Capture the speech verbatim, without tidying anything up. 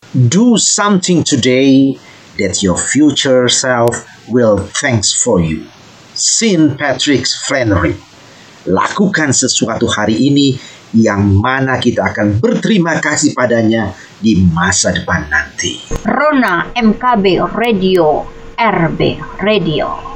Do something today that your future self will thanks for you. Saint Patrick Flannery. Lakukan sesuatu hari ini yang mana kita akan berterima kasih padanya di masa depan nanti. Rona M K B Radio, R B Radio.